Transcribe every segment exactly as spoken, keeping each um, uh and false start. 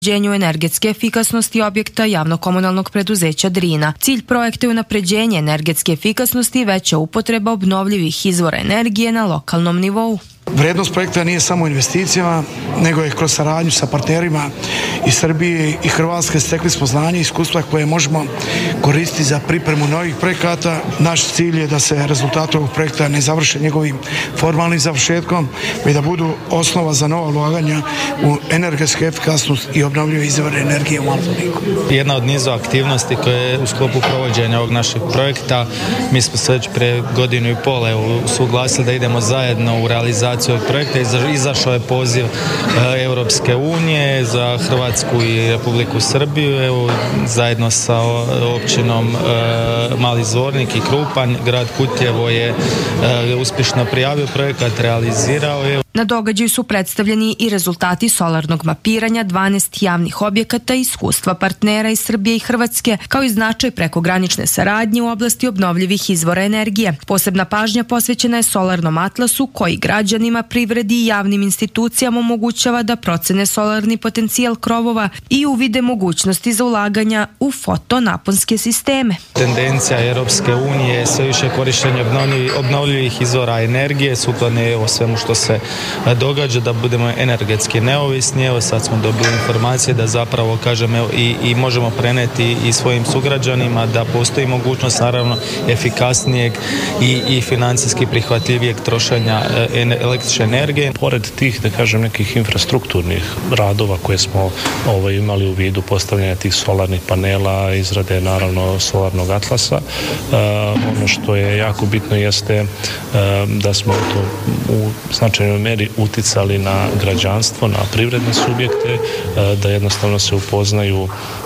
unapređenju energetske efikasnosti objekta javno-komunalnog preduzeća Drina. Cilj projekta je unapređenje energetske efikasnosti i veća upotreba obnovljivih izvora energije na lokalnom nivou. Vrednost projekta nije samo u investicijama, nego je kroz saradnju sa partnerima iz Srbije i Hrvatske stekli smo znanje i iskustva koje možemo koristiti za pripremu novih projekata. Naš cilj je da se rezultati ovog projekta ne završe njegovim formalnim završetkom, već da budu osnova za nova ulaganja u energetsku efikasnost i obnovljive izvore energije u Maltoniku. Jedna od niza aktivnosti koje je u sklopu provođenja ovog našeg projekta, mi smo se već pre godinu i pol suglasili da idemo zajedno u realizaciju ovog projekta. Izašao je poziv e, Europske unije za Hrvatsku i Republiku Srbiju. Evo, zajedno sa općinom e, Mali Zvornik i Krupanj, grad Kutjevo je e, uspješno prijavio projekat, realizirao je. Na događaju su predstavljeni i rezultati solarnog mapiranja dvanaest javnih objekata i iskustva partnera iz Srbije i Hrvatske, kao i značaj prekogranične saradnje u oblasti obnovljivih izvora energije. Posebna pažnja posvećena je solarnom atlasu koji građanima, privredi i javnim institucijama omogućava da procene solarni potencijal krovova i uvide mogućnosti za ulaganja u fotonaponske sisteme. Tendencija Europske unije je sve više korištenje obnovljivih izvora energije, sukladno o svemu što se događa, da budemo energetski neovisni. Evo sad smo dobili informacije da zapravo kažem evo, i, i možemo preneti i svojim sugrađanima da postoji mogućnost naravno efikasnijeg i, i financijski prihvatljivijeg trošenja električne energije. Pored tih, da kažem, nekih infrastrukturnih radova koje smo ovaj, imali u vidu postavljanja tih solarnih panela, izrade naravno solarnog atlasa, uh, ono što je jako bitno jeste uh, da smo to u značajnoj meri uticali na građanstvo, na privredne subjekte, da jednostavno se upoznaju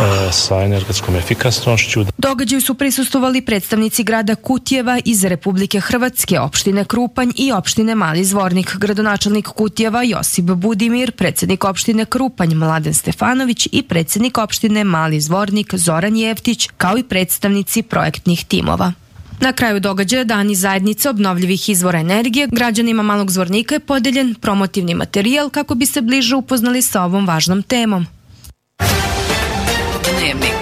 sa energetskom efikasnošću. Događaju su prisustvovali predstavnici grada Kutjeva iz Republike Hrvatske, opštine Krupanj i opštine Mali Zvornik, gradonačelnik Kutjeva Josip Budimir, predsjednik opštine Krupanj Mladen Stefanović i predsjednik opštine Mali Zvornik Zoran Jeftić, kao i predstavnici projektnih timova. Na kraju događaja Dani zajednice obnovljivih izvora energije građanima Malog Zvornika je podeljen promotivni materijal kako bi se bliže upoznali sa ovom važnom temom. Dnevnik.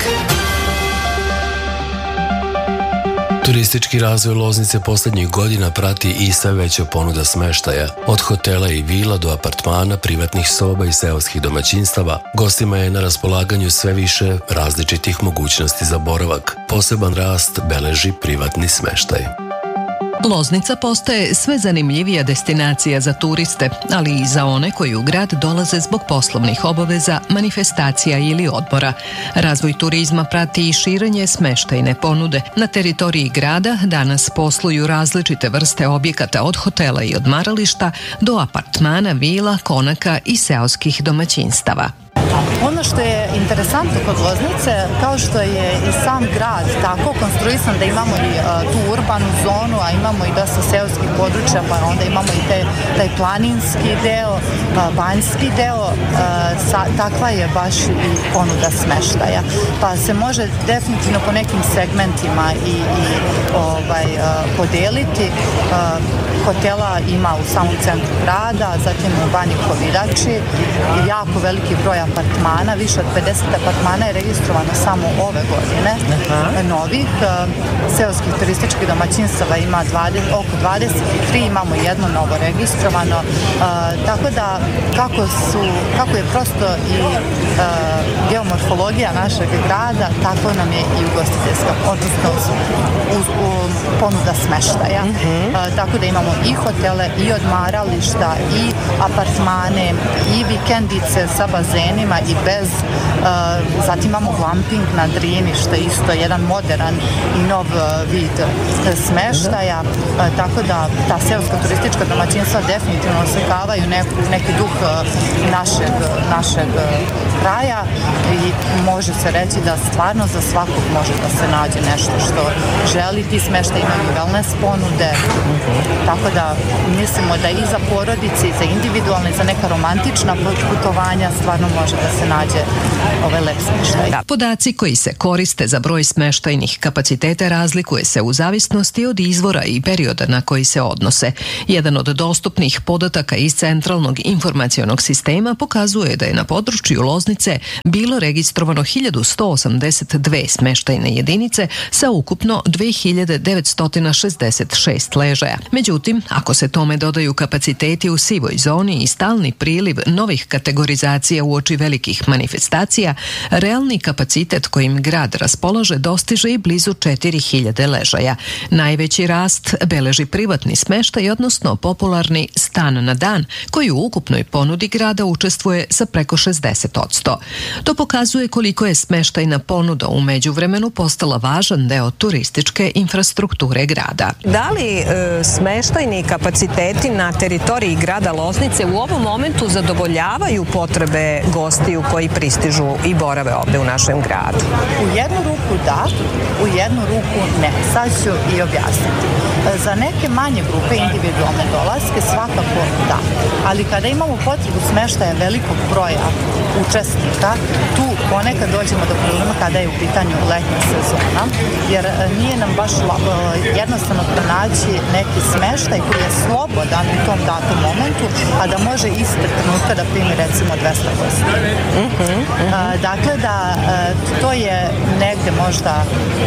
Turistički razvoj Loznice posljednjih godina prati i sve veća ponuda smeštaja. Od hotela i vila do apartmana, privatnih soba i seoskih domaćinstava, gostima je na raspolaganju sve više različitih mogućnosti za boravak. Poseban rast beleži privatni smeštaj. Loznica postaje sve zanimljivija destinacija za turiste, ali i za one koji u grad dolaze zbog poslovnih obaveza, manifestacija ili odmora. Razvoj turizma prati i širenje smeštajne ponude. Na teritoriji grada danas posluju različite vrste objekata od hotela i odmarališta do apartmana, vila, konaka i seoskih domaćinstava. Ono što je interesantno kod Loznice, kao što je i sam grad tako konstruisan da imamo i uh, tu urbanu zonu, a imamo i dosta seoskih područja, pa onda imamo i te, taj planinski deo, uh, banjski deo, uh, sa, takva je baš i ponuda smeštaja. Pa se može definitivno po nekim segmentima i, i ovaj, uh, podeliti. Uh, hotela ima u samom centru grada, zatim u Banji Kovidači, jako veliki broj apartmana, više od pedeset apartmana je registrovano samo ove godine. Aha. Novih seoskih turističkih domaćinstava ima dvadeset, oko dvadeset tri, imamo jedno novo registrovano, a, tako da kako, su, kako je prosto i a, geomorfologija našeg grada, tako nam je i ugostiteljska, odnosno u, u, ponuda smeštaja. Uh-huh. A, tako da imamo i hotele, i odmarališta, i apartmane, i vikendice sa bazenima i bez. Uh, zatim imamo glamping na Drini, što je isto jedan modern i nov uh, vid smeštaja. Uh, tako da ta seoska turistička domaćinstva definitivno oslikavaju neku, neki duh uh, našeg, našeg uh, kraja i može se reći da stvarno za svakog može da se nađe nešto što želi. Ti smeštaj imaju i wellness ponude. Uh-huh. Tako da mislimo da i za porodice, i za individualne, i za neka romantična putovanja stvarno može da se nađe ovaj lep smeštaj. Podaci koji se koriste za broj smeštajnih kapaciteta razlikuje se u zavisnosti od izvora i perioda na koji se odnose. Jedan od dostupnih podataka iz Centralnog informacionog sistema pokazuje da je na području Loznice Loznice bilo registrovano hiljadu sto osamdeset dve smeštajne jedinice sa ukupno dve hiljade devetsto šezdeset šest ležaja. Međutim, ako se tome dodaju kapaciteti u sivoj zoni i stalni priliv novih kategorizacija uoči velikih manifestacija, realni kapacitet kojim grad raspolaže dostiže i blizu četiri hiljade ležaja. Najveći rast beleži privatni smeštaj, odnosno popularni stan na dan, koji u ukupnoj ponudi grada učestvuje sa preko šezdeset odsto. To pokazuje koliko je smeštajna ponuda u međuvremenu postala važan deo turističke infrastrukture grada. Da li e, smeštajni kapaciteti na teritoriji grada Loznice u ovom momentu zadovoljavaju potrebe gostiju koji pristižu i borave ovde u našem gradu? U jednu ruku da, u jednu ruku ne. Sad ću i objasniti. Za neke manje grupe individualne dolaske svakako da, ali kada imamo potrebu smeštaja velikog broja učesnika, tu ponekad dođemo do problema kada je u pitanju letnja sezona, jer nije nam baš jednostavno pronaći neki smeštaj koji je slobodan u tom datom momentu, a da može istog trenutka da primi recimo dvesta gostiju. Uh-huh, uh-huh. Dakle, da to je negde možda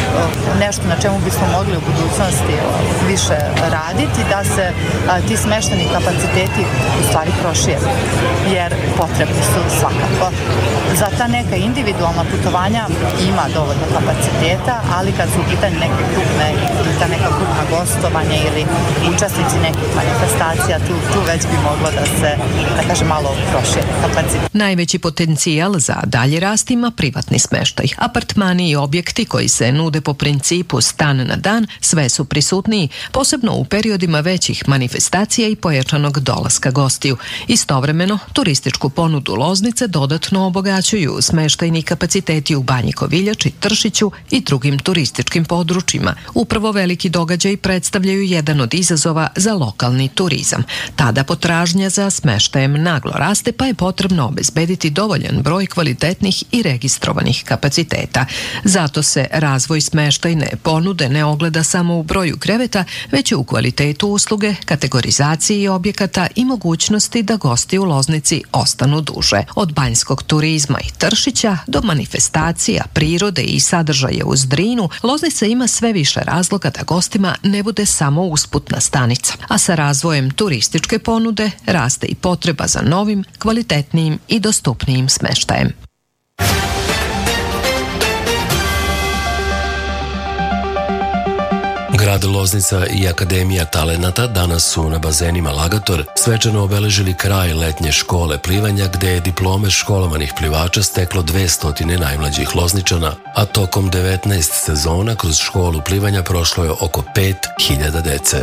nešto na čemu bismo mogli u budućnosti više raditi, da se ti smešteni kapaciteti u stvari prošire, jer potrebni su svakako. Za ta neka individualna putovanja ima dovoljno kapaciteta, ali kad su u pitanju neke krupne i ta neka krupna gostovanja ili učesnici nekih manifestacija, tu, tu već bi moglo da se, da kaže, malo prošire kapacitet. Najveći potencijal za dalje rast ima privatni smeštaj. Apartmani i objekti koji se nude po principu stan na dan sve su prisutniji, posebno u periodima većih manifestacija i pojačanog dolaska gostiju. Istovremeno, turističku ponudu Loznice dodatno obogaćuju smeštajni kapaciteti u Banji Koviljači, Tršiću i drugim turističkim područjima. Upravo veliki događaj predstavljaju jedan od izazova za lokalni turizam. Tada potražnja za smeštajem naglo raste, pa je potrebno obezbediti dovoljan broj kvalitetnih i registrovanih kapaciteta. Zato se razvoj smeštajne ponude ne ogleda samo u broju kreveta, već i u kvalitetu usluge, kategorizaciji objekata i mogućnosti da gosti u Loznici ostanu duže. Od banjskog turizma i Tršića do manifestacija, prirode i sadržaja uz Drinu, Loznica ima sve više razloga da gostima ne bude samo usputna stanica. A sa razvojem turističke ponude raste i potreba za novim, kvalitetnijim i dostupnijim smeštajem. Grad Loznica i Akademija talenata danas su na bazenima Lagator svečano obeležili kraj letnje škole plivanja, gde je diplome školovanih plivača steklo dvesta najmlađih Lozničana, a tokom devetnaest sezona kroz školu plivanja prošlo je oko pet hiljada dece.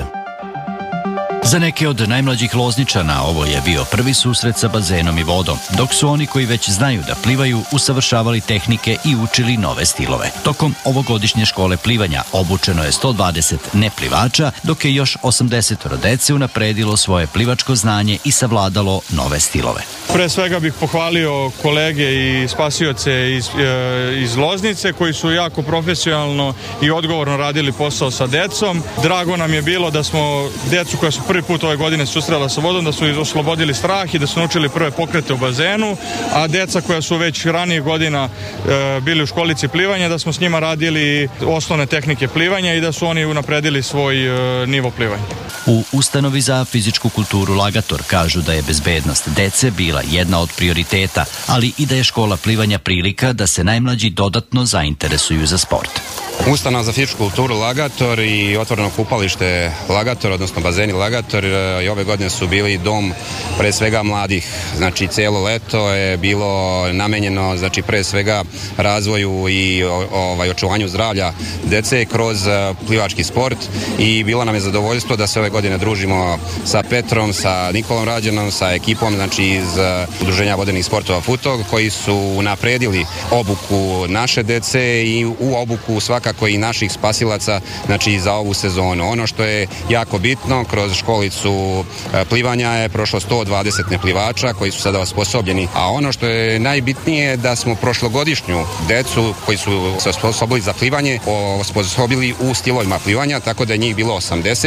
Za neke od najmlađih Lozničana ovo je bio prvi susret sa bazenom i vodom, dok su oni koji već znaju da plivaju usavršavali tehnike i učili nove stilove. Tokom ovogodišnje škole plivanja obučeno je sto dvadeset neplivača, dok je još osamdeset dece unapredilo svoje plivačko znanje i savladalo nove stilove. Pre svega bih pohvalio kolege i spasioce iz, e, iz Loznice koji su jako profesionalno i odgovorno radili posao sa decom. Drago nam je bilo da smo decu koja su prvi put ove godine susrela sa vodom, da su oslobodili strah i da su naučili prve pokrete u bazenu, a deca koja su već ranije godina e, bili u školici plivanja, da smo s njima radili osnovne tehnike plivanja i da su oni unapredili svoj e, nivo plivanja. U Ustanovi za fizičku kulturu Lagator kažu da je bezbednost dece bila jedna od prioriteta, ali i da je škola plivanja prilika da se najmlađi dodatno zainteresuju za sport. Ustanova za fizičku kulturu Lagator i otvoreno kupalište Lagator, odnosno bazeni Lagator, i ove godine su bili dom pre svega mladih. Znači, cijelo leto je bilo namenjeno, znači, pre svega razvoju i ovaj, očuvanju zdravlja dece kroz plivački sport i bilo nam je zadovoljstvo da se ove godine družimo sa Petrom, sa Nikolom Rađanom, sa ekipom, znači, iz Udruženja vodenih sportova Futog, koji su napredili obuku naše dece i u obuku svakako i naših spasilaca, znači, za ovu sezonu. Ono što je jako bitno, kroz školicu plivanja je prošlo sto dvadeset neplivača koji su sada osposobljeni, a ono što je najbitnije da smo prošlogodišnju decu koji su se osposobili za plivanje osposobili u stilovima plivanja, tako da je njih bilo osamdeset.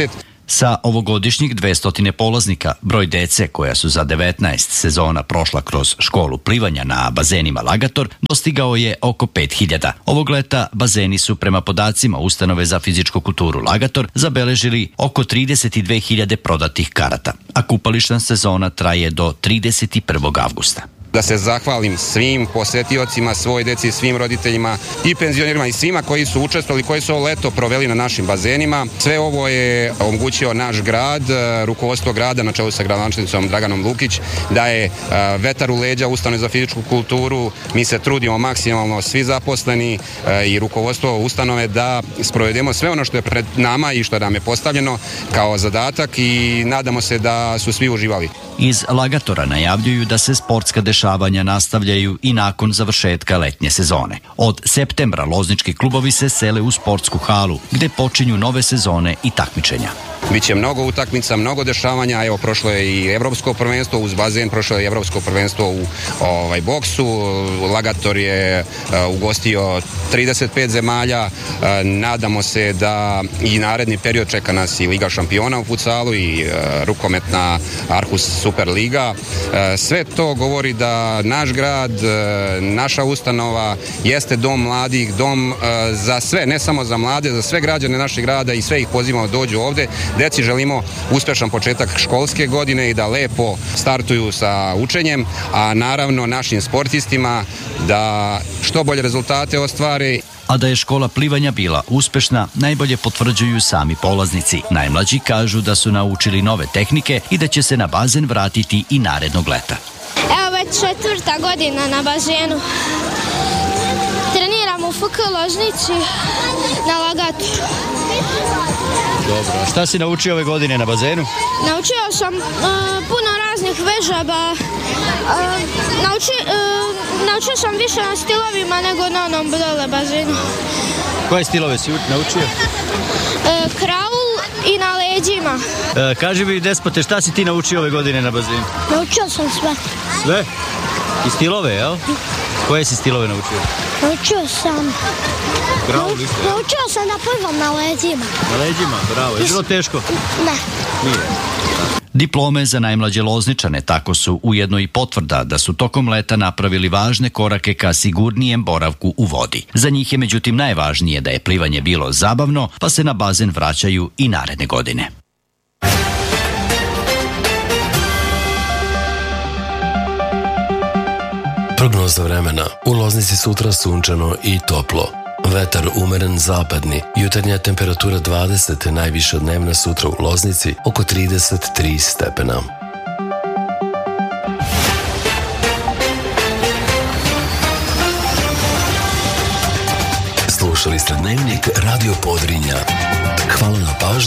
Sa ovogodišnjih dvesta polaznika, broj dece koja su za devetnaest sezona prošla kroz školu plivanja na bazenima Lagator dostigao je oko pet hiljada. Ovog leta bazeni su prema podacima Ustanove za fizičku kulturu Lagator zabeležili oko trideset dve hiljade prodatih karata, a kupališna sezona traje do trideset prvog avgusta. Da se zahvalim svim posetiocima, svoj deci, svim roditeljima i penzionerima i svima koji su učestvovali, koji su ovo leto proveli na našim bazenima. Sve ovo je omogućio naš grad, rukovodstvo grada na čelu sa gradonačelnicom Draganom Lukić, da je vetar u leđa Ustanove za fizičku kulturu. Mi se trudimo maksimalno, svi zaposleni i rukovodstvo ustanove, da sprovedemo sve ono što je pred nama i što nam je postavljeno kao zadatak i nadamo se da su svi uživali. Iz Lagatora najavljuju da se sportska dešavanja nastavljaju i nakon završetka letnje sezone. Od septembra loznički klubovi se sele u sportsku halu, gde počinju nove sezone i takmičenja. Biće mnogo utakmica, mnogo dešavanja, evo prošlo je i evropsko prvenstvo uz bazen, prošlo je i evropsko prvenstvo u ovaj, boksu, Lagator je uh, ugostio trideset pet zemalja, uh, nadamo se da i naredni period čeka nas i Liga šampiona u futsalu i uh, rukometna Arhus Superliga. Uh, sve to govori da naš grad, uh, naša ustanova jeste dom mladih, dom uh, za sve, ne samo za mlade, za sve građane našeg grada i sve ih pozivamo da dođu ovde. Deci želimo uspešan početak školske godine i da lepo startuju sa učenjem, a naravno našim sportistima da što bolje rezultate ostvare. A da je škola plivanja bila uspešna, najbolje potvrđuju sami polaznici. Najmlađi kažu da su naučili nove tehnike i da će se na bazen vratiti i narednog leta. Evo već četvrta godina na bazenu. Treniram u F K Loznici na Lagatoru. Dobro, a šta si naučio ove godine na bazenu? Naučio sam uh, puno raznih vežaba. Uh, nauči, uh, naučio sam više na stilovima nego na onom dole bazenu. Koje stilove si naučio? Uh, kraul i na leđima. Uh, kaži mi, despote, šta si ti naučio ove godine na bazenu? Naučio sam sve. Sve? I stilove, jel? Koje si stilove naučio? Naučio sam... Kraul isto, jel? Naučio sam da plivam na leđima. Na leđima, bravo. Je bilo teško? Ne. Nije. Diplome za najmlađe Lozničane tako su ujedno i potvrda da su tokom leta napravili važne korake ka sigurnijem boravku u vodi. Za njih je međutim najvažnije da je plivanje bilo zabavno, pa se na bazen vraćaju i naredne godine. Prognoza vremena. U Loznici sutra sunčano i toplo. Vetar umeren zapadni, jutarnja temperatura dvadeset, najviša dnevna sutra u Loznici oko trideset tri stepena. Slušali ste Dnevnik Radio Podrinja. Hvala na pažnji.